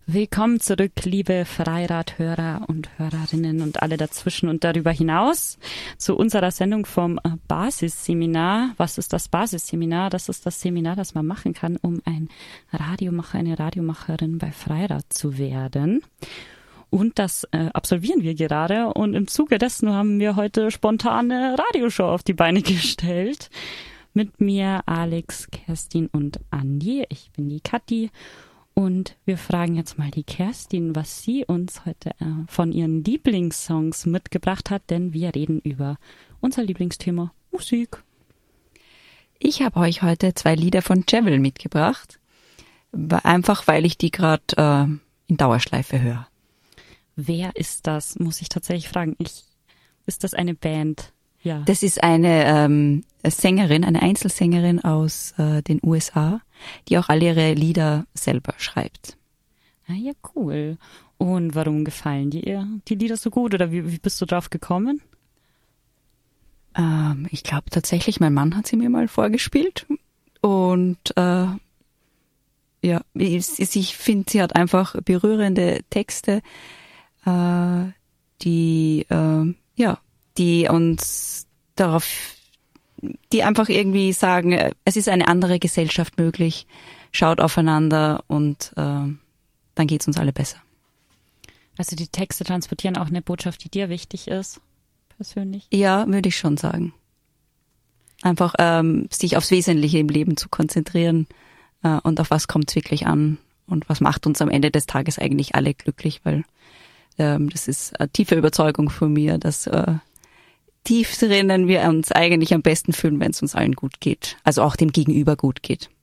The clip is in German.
Willkommen zurück, liebe Freirad-Hörer und Hörerinnen und alle dazwischen und darüber hinaus zu unserer Sendung vom Basisseminar. Was ist das Basisseminar? Das ist das Seminar, das man machen kann, um ein Radiomacher, eine Radiomacherin bei Freirad zu werden. Und das absolvieren wir gerade und im Zuge dessen haben wir heute spontan eine Radioshow auf die Beine gestellt. Mit mir Alex, Kerstin und Andi. Ich bin die Kathi. Und wir fragen jetzt mal die Kerstin, was sie uns heute von ihren Lieblingssongs mitgebracht hat, denn wir reden über unser Lieblingsthema Musik. Ich habe euch heute 2 Lieder von Jewel mitgebracht, einfach weil ich die gerade in Dauerschleife höre. Wer ist das, muss ich tatsächlich fragen. Ist das eine Band? Ja. Das ist eine Sängerin, eine Einzelsängerin aus den USA, die auch alle ihre Lieder selber schreibt. Ah ja, cool. Und warum gefallen dir die Lieder so gut? Oder wie bist du drauf gekommen? Ich glaube tatsächlich, mein Mann hat sie mir mal vorgespielt. Und ich finde, sie hat einfach berührende Texte, die uns die einfach irgendwie sagen, es ist eine andere Gesellschaft möglich, schaut aufeinander und dann geht's uns alle besser. Also die Texte transportieren auch eine Botschaft, die dir wichtig ist, persönlich? Ja, würde ich schon sagen. Einfach sich aufs Wesentliche im Leben zu konzentrieren und auf was kommt's wirklich an und was macht uns am Ende des Tages eigentlich alle glücklich, weil das ist eine tiefe Überzeugung von mir, dass tief drinnen wir uns eigentlich am besten fühlen, wenn es uns allen gut geht. Also auch dem Gegenüber gut geht.